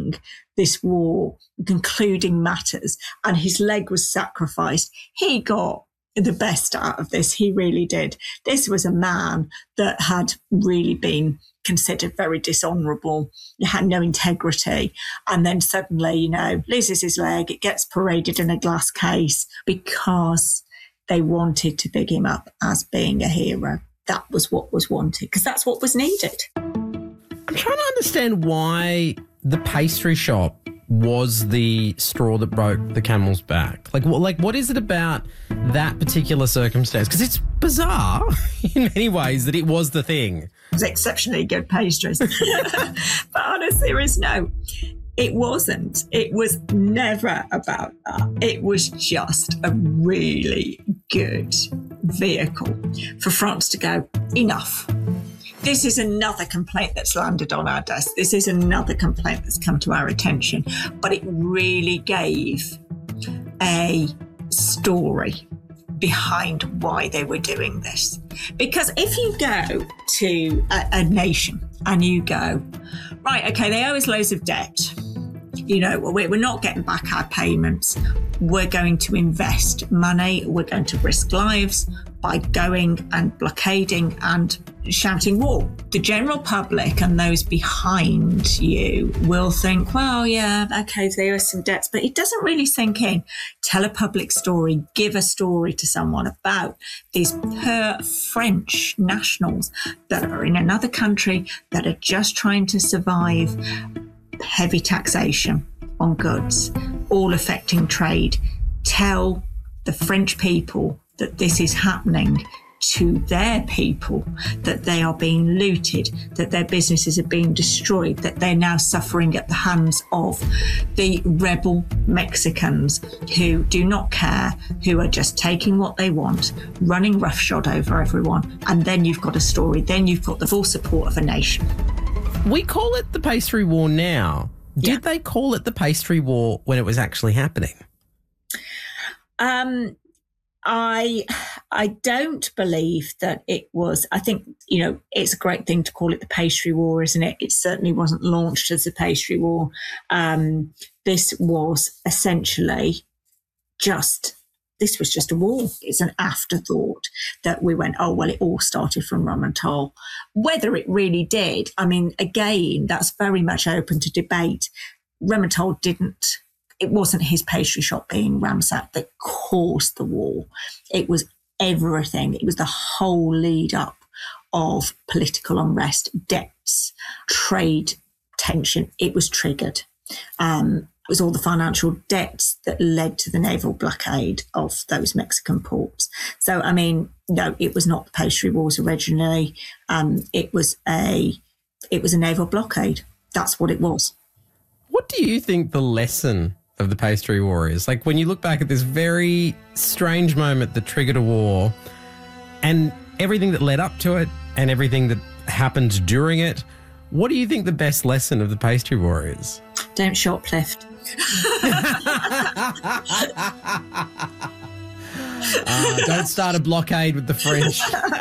winning this war, concluding matters, and his leg was sacrificed, he got the best out of this. He really did. This was a man that had really been considered very dishonourable, had no integrity, and then suddenly, loses his leg. It gets paraded in a glass case because they wanted to big him up as being a hero. That was what was wanted, because that's what was needed. I'm trying to understand why the pastry shop was the straw that broke the camel's back. What is it about that particular circumstance? Because it's bizarre in many ways that it was the thing. It was exceptionally good pastries. But honestly, it wasn't. It was never about that. It was just a really good vehicle for France to go, enough. This is another complaint that's landed on our desk. This is another complaint that's come to our attention. But it really gave a story behind why they were doing this. Because if you go to a nation and you go, right, okay, they owe us loads of debt. We're not getting back our payments. We're going to invest money. We're going to risk lives by going and blockading and shouting war. The general public and those behind you will think, well, yeah, okay, there are some debts, but it doesn't really sink in. Tell a public story, give a story to someone about these poor French nationals that are in another country that are just trying to survive. Heavy taxation on goods, all affecting trade. Tell the French people that this is happening to their people, that they are being looted, that their businesses are being destroyed, that they're now suffering at the hands of the rebel Mexicans who do not care, who are just taking what they want, running roughshod over everyone. And then you've got a story. Then you've got the full support of a nation. We call it the pastry war now. Did they call it the pastry war when it was actually happening? I don't believe that it was. I think, it's a great thing to call it the pastry war, isn't it? It certainly wasn't launched as the pastry war. This was essentially this was just a war. It's an afterthought that we went, oh, well, it all started from Ramental. Whether it really did, again, that's very much open to debate. Ramental didn't. It wasn't his pastry shop being ransacked that caused the war. It was everything. It was the whole lead up of political unrest, debts, trade tension. It was triggered. It was all the financial debts that led to the naval blockade of those Mexican ports. So, no, it was not the pastry wars originally. It was a naval blockade. That's what it was. What do you think the lesson of the pastry war is? When you look back at this very strange moment that triggered a war and everything that led up to it and everything that happened during it, what do you think the best lesson of the pastry war is? Don't shoplift. Don't start a blockade with the French.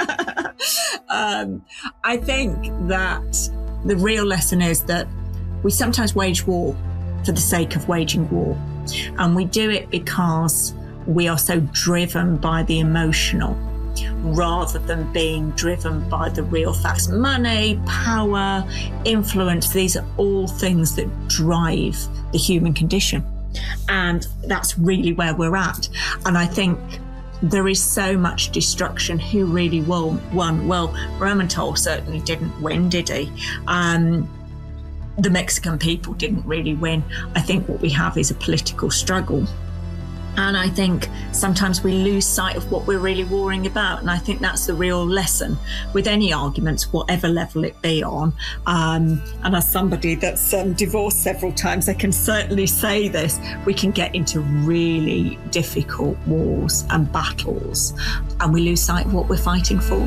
I think that the real lesson is that we sometimes wage war for the sake of waging war. And we do it because we are so driven by the emotional rather than being driven by the real facts. Money, power, influence, these are all things that drive the human condition. And that's really where we're at. And I think there is so much destruction. Who really won? Well, Ramental certainly didn't win, did he? The Mexican people didn't really win. I think what we have is a political struggle. And I think sometimes we lose sight of what we're really warring about. And I think that's the real lesson with any arguments, whatever level it be on. And as somebody that's divorced several times, I can certainly say this. We can get into really difficult wars and battles, and we lose sight of what we're fighting for.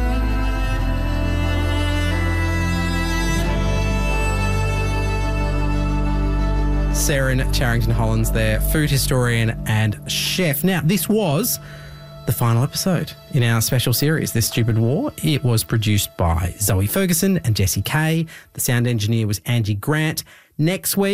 Sarah Charrington-Hollins there, food historian and chef. Now, this was the final episode in our special series, This Stupid War. It was produced by Zoe Ferguson and Jessie Kay. The sound engineer was Angie Grant. Next week,